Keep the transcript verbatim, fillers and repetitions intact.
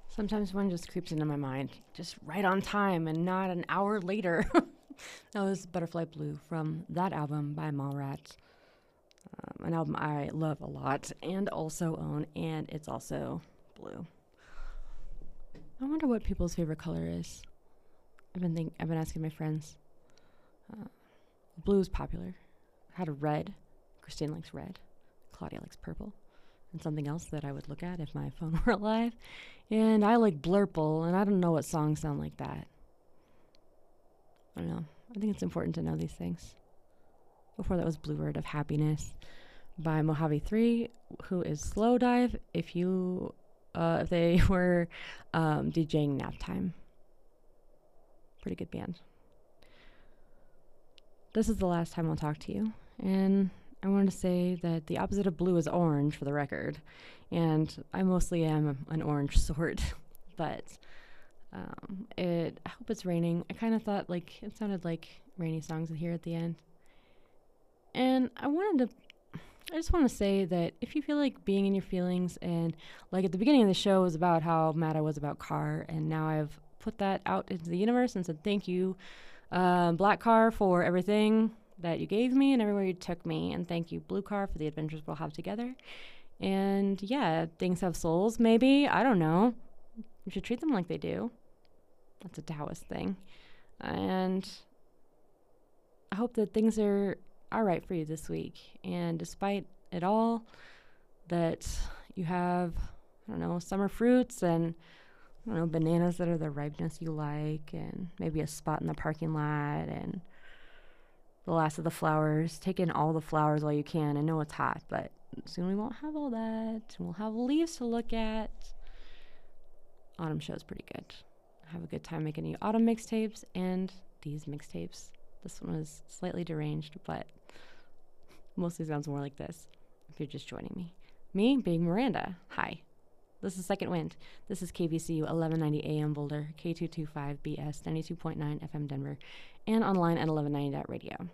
Sometimes one just creeps into my mind, just right on time and not an hour later. That was Butterfly Blue from that album by Mallrats, um, an album I love a lot and also own, and it's also blue. I wonder what people's favorite color is. I've been think I've been asking my friends. Uh, blue is popular. I had a red. Christine likes red. Claudia likes purple. And something else that I would look at if my phone were alive. And I like Blurple, and I don't know what songs sound like that. I don't know. I think it's important to know these things. Before that was Blue Bird of Happiness by Mojave three, who is Slow Dive if you uh, if they were um, DJing nap time. Pretty good band. This is the last time I'll talk to you, and I wanted to say that the opposite of blue is orange, for the record, and I mostly am an orange sort, but um, it. I hope it's raining. I kind of thought like it sounded like rainy songs here at the end, and I wanted to. I just want to say that if you feel like being in your feelings, and like at the beginning of the show was about how mad I was about Car, and now I've put that out into the universe and said thank you, uh, Black Car, for everything that you gave me and everywhere you took me, and thank you, Blue Car, for the adventures we'll have together. And yeah, things have souls, maybe. I don't know. You should treat them like they do. That's a Taoist thing. And I hope that things are all right for you this week. And despite it all, that you have, I don't know, summer fruits and, I don't know, bananas that are the ripeness you like, and maybe a spot in the parking lot, and the last of the flowers. Take in all the flowers while you can. I know it's hot, but soon we won't have all that. We'll have leaves to look at. Autumn show's pretty good. Have a good time making you autumn mixtapes and these mixtapes. This one was slightly deranged, but mostly sounds more like this if you're just joining me. Me being Miranda. Hi. This is Second Wind. This is K V C U eleven ninety A M Boulder, K two twenty-five B S ninety-two point nine F M Denver, and online at eleven ninety dot radio.